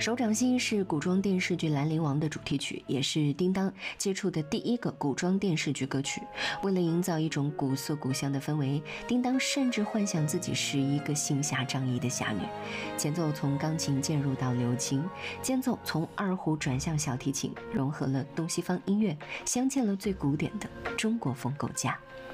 手掌心是古装电视剧《兰陵王》的主题曲，也是叮当接触的第一个古装电视剧歌曲。为了营造一种古色古香的氛围，叮当甚至幻想自己是一个行侠仗义的侠女。前奏从钢琴渐入到流行，间奏从二胡转向小提琴，融合了东西方音乐，镶嵌了最古典的中国风构架。